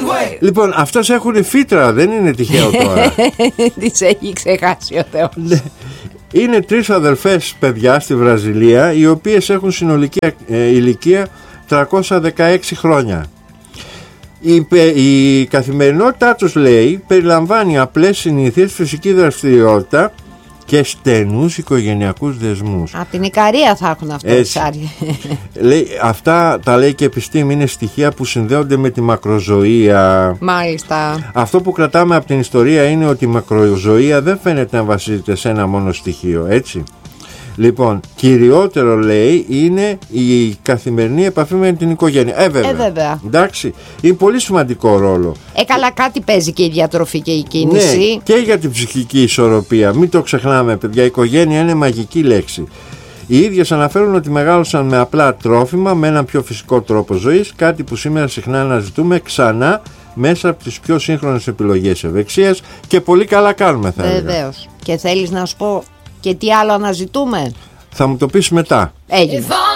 Λοιπόν, αυτές έχουν φύτρα, δεν είναι τυχαίο τώρα. Τις έχει ξεχάσει ο Θεός. Είναι 3 αδερφές παιδιά στη Βραζιλία, οι οποίες έχουν συνολική ηλικία 316 χρόνια. Η καθημερινότητά τους, λέει, περιλαμβάνει απλές συνήθειες, φυσική δραστηριότητα και στενούς οικογενειακούς δεσμούς. Από την Ικαρία θα έχουν αυτές. Λέει, αυτά τα λέει και η επιστήμη, είναι στοιχεία που συνδέονται με τη μακροζωία. Μάλιστα. Αυτό που κρατάμε από την ιστορία είναι ότι η μακροζωία δεν φαίνεται να βασίζεται σε ένα μόνο στοιχείο, έτσι. Λοιπόν, κυριότερο, λέει, είναι η καθημερινή επαφή με την οικογένεια. Βέβαια. Εντάξει, είναι πολύ σημαντικό ρόλο. Καλά, κάτι παίζει και η διατροφή και η κίνηση. Ναι, και για την ψυχική ισορροπία. Μην το ξεχνάμε, παιδιά, η οικογένεια είναι μαγική λέξη. Οι ίδιες αναφέρουν ότι μεγάλωσαν με απλά τρόφιμα, με έναν πιο φυσικό τρόπο ζωής, κάτι που σήμερα συχνά αναζητούμε ξανά μέσα από τις πιο σύγχρονες επιλογές ευεξίας, και πολύ καλά κάνουμε, θα έλεγα. Βεβαίως. Και θέλεις να σου πω και τι άλλο αναζητούμε? Θα μου το πεις μετά. Έγινε.